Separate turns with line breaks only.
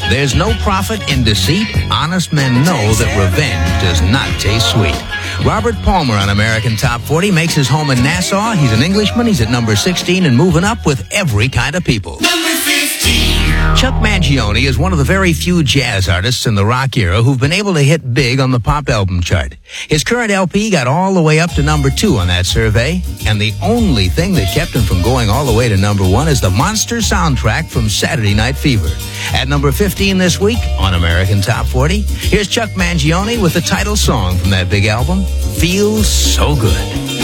There's no profit in deceit. Honest men know that revenge does not taste sweet. Robert Palmer on American Top 40 makes his home in Nassau. He's an Englishman. He's at number 16 and moving up with every kind of people.
Number 15.
Chuck Mangione is one of the very few jazz artists in the rock era who've been able to hit big on the pop album chart. His current LP got all the way up to number 2 on that survey, and the only thing that kept him from going all the way to number 1 is the monster soundtrack from Saturday Night Fever. At number 15 this week on American Top 40, here's Chuck Mangione with the title song from that big album, Feels So Good.